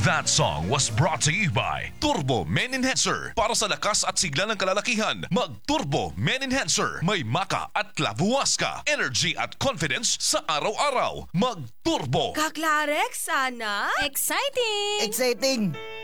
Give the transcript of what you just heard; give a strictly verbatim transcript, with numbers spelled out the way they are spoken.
That song was brought to you by Turbo Men Enhancer. Para sa lakas at sigla ng kalalakihan, mag-Turbo Men Enhancer. May maka at labuwas ka. Energy at confidence sa araw-araw. Mag-Turbo. Kaklarek, sana? Exciting! Exciting!